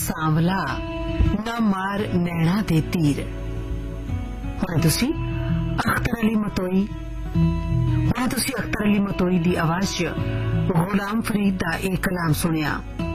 सांवला ना मार नैना दे तीर। हुण तुसी अख्तर अली मतोई दी आवाज़ च गुलाम फरीद दा एक कलाम सुनिया।